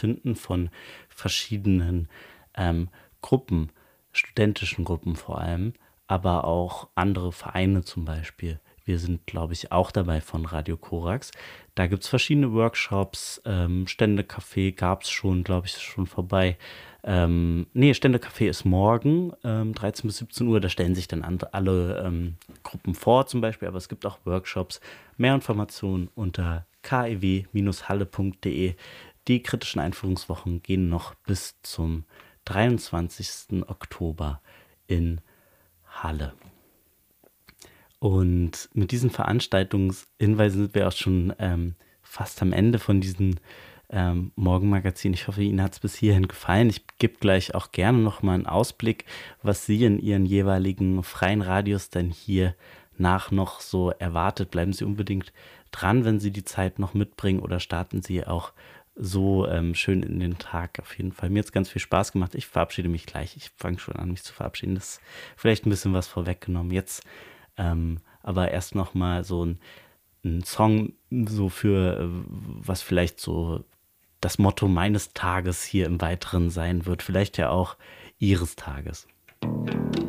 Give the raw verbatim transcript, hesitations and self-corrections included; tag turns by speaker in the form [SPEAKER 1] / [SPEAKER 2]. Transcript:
[SPEAKER 1] finden von verschiedenen ähm, Gruppen, studentischen Gruppen vor allem, aber auch andere Vereine zum Beispiel. Wir sind, glaube ich, auch dabei von Radio Korax. Da gibt es verschiedene Workshops, ähm, Ständecafé gab es schon, glaube ich, ist schon vorbei. Ähm, nee, Ständecafé ist morgen, ähm, dreizehn bis siebzehn Uhr. Da stellen sich dann andere, alle ähm, Gruppen vor zum Beispiel, aber es gibt auch Workshops. Mehr Informationen unter k e w halle punkt d e. Die kritischen Einführungswochen gehen noch bis zum dreiundzwanzigsten Oktober in Halle. Und mit diesen Veranstaltungshinweisen sind wir auch schon ähm, fast am Ende von diesem ähm, Morgenmagazin. Ich hoffe, Ihnen hat es bis hierhin gefallen. Ich gebe gleich auch gerne nochmal einen Ausblick, was Sie in Ihren jeweiligen freien Radios dann hier nach noch so erwartet. Bleiben Sie unbedingt dran, wenn Sie die Zeit noch mitbringen, oder starten Sie auch so ähm, schön in den Tag. Auf jeden Fall. Mir hat es ganz viel Spaß gemacht. Ich verabschiede mich gleich. Ich fange schon an, mich zu verabschieden. Das ist vielleicht ein bisschen was vorweggenommen. Jetzt ähm, aber erst noch mal so ein, ein Song so für, äh, was vielleicht so das Motto meines Tages hier im Weiteren sein wird. Vielleicht ja auch Ihres Tages.